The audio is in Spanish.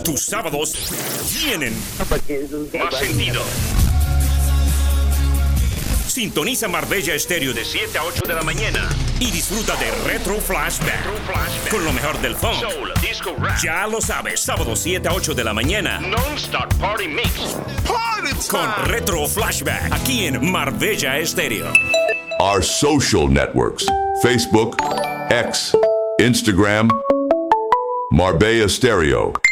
Tus sábados tienen más sentido. Sintoniza Marbella Estéreo de 7 a 8 de la mañana y disfruta de Retro Flashback con lo mejor del funk, soul, disco, rap. Ya lo sabes, sábado 7 a 8 de la mañana. Non-stop party mix. Party time. Con Retro Flashback aquí en Marbella Estéreo. Our social networks: Facebook, X, Instagram, Marbella Stereo.